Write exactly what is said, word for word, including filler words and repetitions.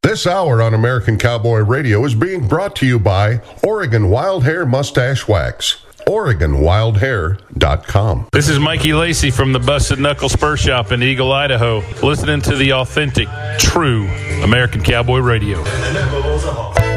This hour on American Cowboy Radio is being brought to you by Oregon Wild Hair Mustache Wax. Oregon Wild Hair dot com. This is Mikey Lacey from the Busted Knuckle Spur Shop in Eagle, Idaho, listening to the authentic, true American Cowboy Radio.